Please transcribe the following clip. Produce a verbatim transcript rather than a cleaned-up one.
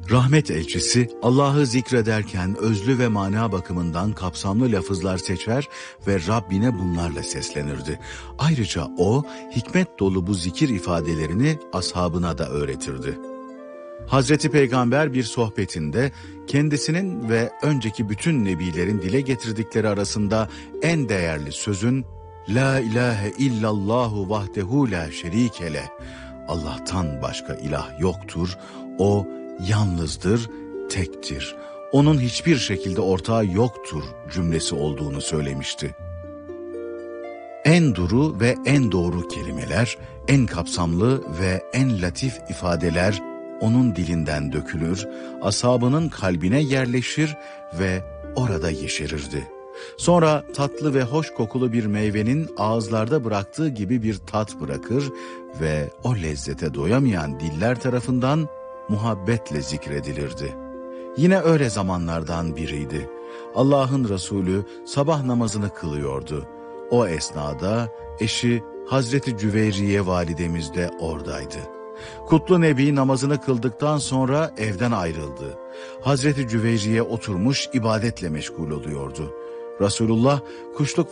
Rahmet elçisi Allah'ı zikrederken özlü ve mana bakımından kapsamlı lafızlar seçer ve Rabbine bunlarla seslenirdi. Ayrıca o hikmet dolu bu zikir ifadelerini ashabına da öğretirdi. Hazreti Peygamber bir sohbetinde kendisinin ve önceki bütün nebilerin dile getirdikleri arasında en değerli sözün La ilahe illallahu vahdehu la şerike leh, Allah'tan başka ilah yoktur, o yalnızdır, tektir, onun hiçbir şekilde ortağı yoktur cümlesi olduğunu söylemişti. En duru ve en doğru kelimeler, en kapsamlı ve en latif ifadeler onun dilinden dökülür, ashabının kalbine yerleşir ve orada yeşerirdi. Sonra tatlı ve hoş kokulu bir meyvenin ağızlarda bıraktığı gibi bir tat bırakır ve o lezzete doyamayan diller tarafından muhabbetle zikredilirdi. Yine öyle zamanlardan biriydi. Allah'ın Resulü sabah namazını kılıyordu. O esnada eşi Hazreti Cüveyriye validemiz de oradaydı. Kutlu Nebi namazını kıldıktan sonra evden ayrıldı. Hazreti Cüveyriye oturmuş ibadetle meşgul oluyordu. Resulullah kuşluk